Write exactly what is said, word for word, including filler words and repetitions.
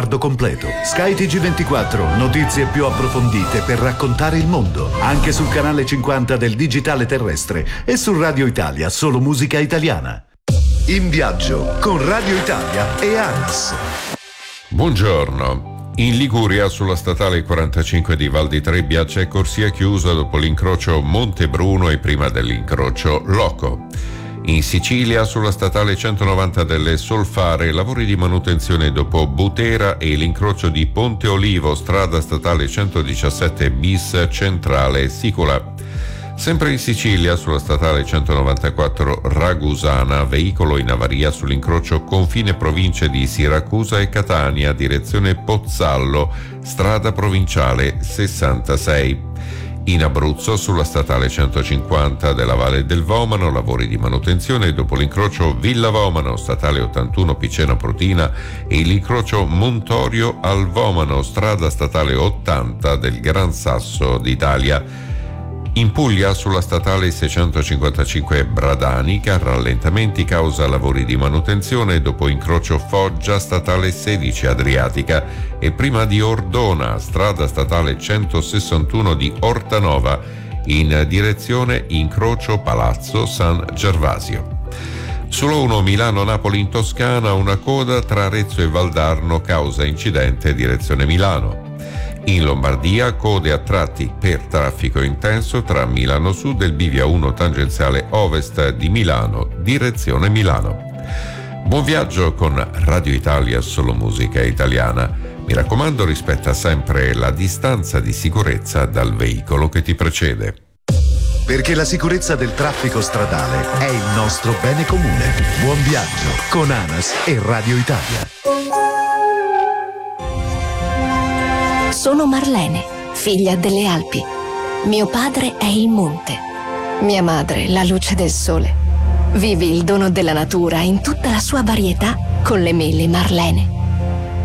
sguardo completo. Sky T G ventiquattro, notizie più approfondite per raccontare il mondo. Anche sul canale cinquanta del digitale terrestre e su Radio Italia, solo musica italiana. In viaggio con Radio Italia e ANAS. Buongiorno. In Liguria, sulla statale quarantacinque di Val di Trebbia, c'è corsia chiusa dopo l'incrocio Montebruno e prima dell'incrocio Loco. In Sicilia, sulla statale centonovanta delle Solfare, lavori di manutenzione dopo Butera e l'incrocio di Ponte Olivo, strada statale centodiciassette bis, centrale Sicola. Sempre in Sicilia, sulla statale centonovantaquattro Ragusana, veicolo in avaria sull'incrocio confine province di Siracusa e Catania, direzione Pozzallo, strada provinciale sessantasei. In Abruzzo, sulla statale centocinquanta della Valle del Vomano, lavori di manutenzione dopo l'incrocio Villa Vomano, statale ottantuno Piceno Protina, e l'incrocio Montorio al Vomano, strada statale ottanta del Gran Sasso d'Italia. In Puglia, sulla statale seicentocinquantacinque Bradanica, rallentamenti causa lavori di manutenzione dopo incrocio Foggia, statale sedici Adriatica, e prima di Ordona, strada statale centosessantuno di Ortanova, in direzione incrocio Palazzo San Gervasio. Solo uno Milano-Napoli in Toscana, una coda tra Arezzo e Valdarno causa incidente direzione Milano. In Lombardia, code a tratti per traffico intenso tra Milano Sud e il bivia uno tangenziale ovest di Milano, direzione Milano. Buon viaggio con Radio Italia, solo musica italiana. Mi raccomando, rispetta sempre la distanza di sicurezza dal veicolo che ti precede. Perché la sicurezza del traffico stradale è il nostro bene comune. Buon viaggio con ANAS e Radio Italia. Sono Marlene, figlia delle Alpi. Mio padre è il monte. Mia madre, la luce del sole. Vivi il dono della natura in tutta la sua varietà con le mele Marlene.